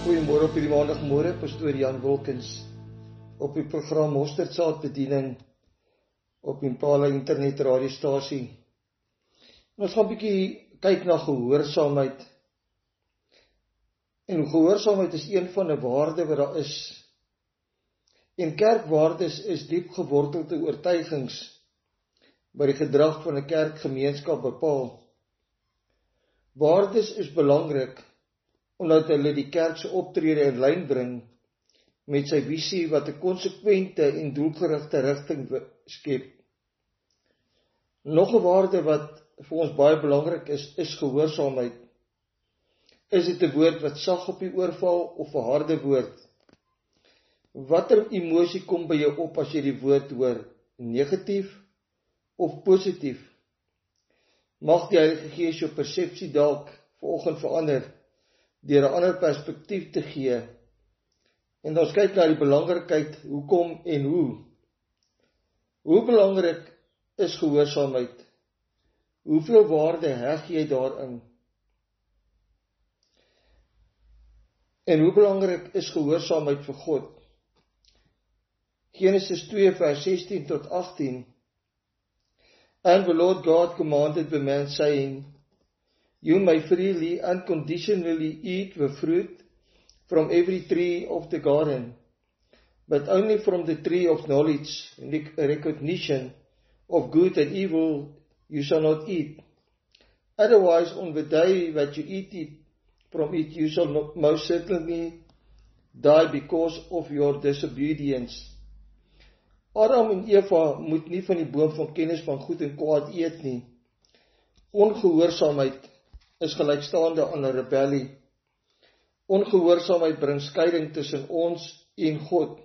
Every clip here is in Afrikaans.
Goeiemôre op hierdie maandagmôre, Pastoor Jan Wilkins op die program Mosterdsaad Bediening op Impala internet radiostasie. Ons gaan 'n bietjie kyk na gehoorsaamheid. En gehoorsaamheid is een van 'n waarde wat daar is. En kerkwaardes is diep gewortelde oortuigings wat die gedrag van 'n kerkgemeenskap bepaal. Waardes is belangrik omdat hulle die kerk se optrede in lyn bring met sy visie wat 'n konsekwente en doelgerigte rigting skep. Nog 'n waarde wat vir ons baie belangrik is gehoorsaamheid. Is dit 'n woord wat sag op die oor val of 'n harde woord? Watter emosie kom by jou op as jy die woord hoor? Negatief of positief? Mag die Heilige Gees jou persepsie dalk vanoggend verander deur 'n ander perspektief te gee. En ons kyk na die belangrikheid, hoekom en hoe. Hoe belangrik is gehoorsaamheid? Hoeveel waarde heg jy daarin? En hoe belangrik is gehoorsaamheid vir God? Genesis 2 vers 16 tot 18. And the Lord God commanded the man, saying, You may freely, unconditionally eat the fruit from every tree of the garden, but only from the tree of knowledge and recognition of good and evil you shall not eat. Otherwise, on the day that you eat it from it, you shall not most certainly die because of your disobedience. Adam en Eva moet nie van die boom van kennis van goed en kwaad eet nie. Ongehoorsaamheid is gelykstaande aan 'n rebellie. Ongehoorsaamheid bring skeiding tussen ons en God.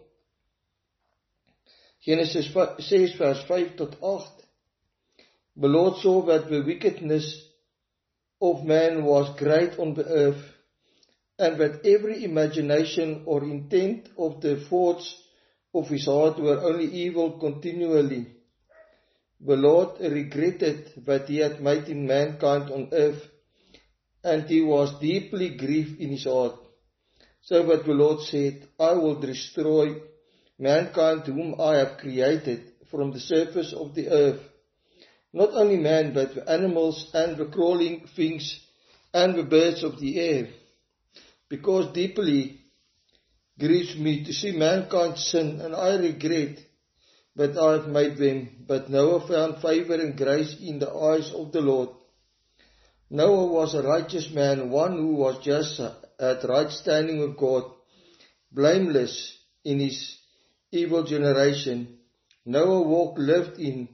Genesis 6 vers 5 tot 8. The Lord saw that the wickedness of man was great on the earth, and that every imagination or intent of the thoughts of his heart were only evil continually. The Lord regretted that he had made him mankind on earth, and he was deeply grieved in his heart. So that the Lord said, I will destroy mankind whom I have created from the surface of the earth. Not only man, but the animals and the crawling things and the birds of the air. Because deeply grieves me to see mankind sin, and I regret that I have made them. But Noah found favor and grace in the eyes of the Lord. Noah was a righteous man, one who was just, had right standing with God, blameless in his evil generation. Noah lived in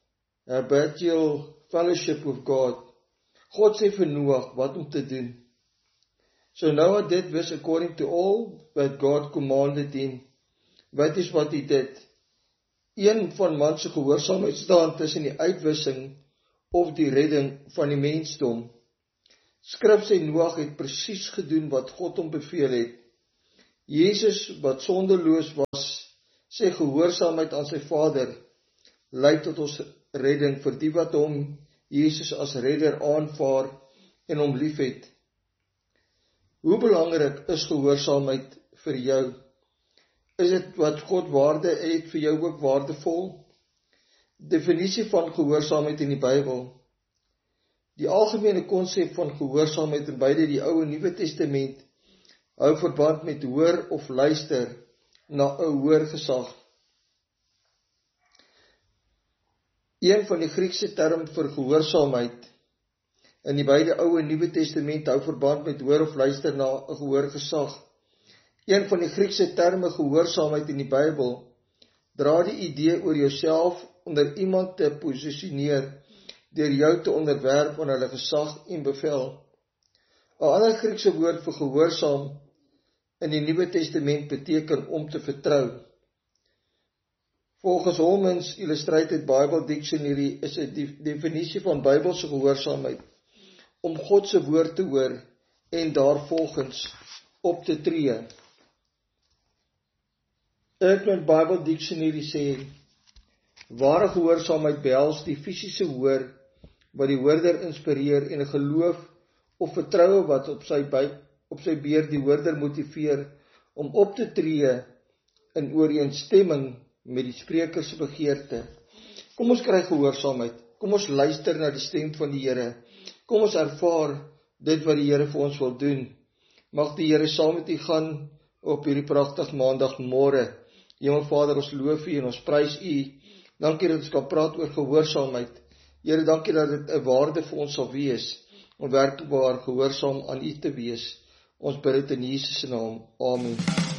habitual fellowship with God. God sê vir Noah wat om te doen. So Noah did this according to all that God commanded him. Wat is wat hy did? Een van man se gehoorsaamheid staan tussen die uitwissing of die redding van die mensdom. Skrif sê Noag het presies gedoen wat God hom beveel het. Jesus wat sondeloos was, sê gehoorsaamheid aan sy Vader lei tot ons redding vir die wat hom Jesus as redder aanvaar en hom liefhet. Hoe belangrik is gehoorsaamheid vir jou? Is dit wat God waarde het vir jou ook waardevol? Definisie van gehoorsaamheid in die Bybel. Die algemene konsep van gehoorsaamheid in beide die Ou en Nuwe Testament hou verband met hoor of luister na 'n hoër gesag. Een van die Griekse term vir gehoorsaamheid in die beide Ou en Nuwe Testament hou verband met hoor of luister na 'n gehoor gesag. Een van die Griekse terme gehoorsaamheid in die Bybel dra die idee oor jouself onder iemand te posisioneer deur jou te onderwerp aan hulle gesag en bevel. 'n Ander Griekse woord vir gehoorsaam in die Nuwe Testament beteken om te vertrou. Volgens Holman's Illustrated Bible Dictionary is 'n definisie van Bybelse gehoorsaamheid om God se woord te hoor en daarvolgens op te tree. Eggman Bible Dictionary sê, ware gehoorsaamheid behels die fisiese hoor wat die hoorder inspireer en 'n geloof of vertroue wat op sy op sy beurt die hoorder motiveer om op te tree in ooreenstemming met die spreker se begeerte. Kom ons kry gehoorsaamheid. Kom ons luister na die stem van die Here. Kom ons ervaar dit wat die Here vir ons wil doen. Mag die Here saam met u gaan op hierdie pragtige maandagmôre. Hemelvader, ons loof u en ons prys u. Dankie dat ons kan praat oor gehoorsaamheid. Here, dankie dat dit 'n waarde vir ons sal wees om werklik gehoorsaam aan u te wees. Ons bid dit in Jesus se naam. Amen.